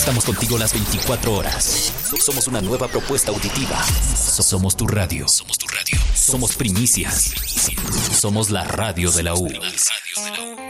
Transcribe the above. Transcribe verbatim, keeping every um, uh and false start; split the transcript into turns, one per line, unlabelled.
Estamos contigo las veinticuatro horas. Somos una nueva propuesta auditiva. Somos tu radio. Somos tu radio. Somos primicias. Somos la radio de la U.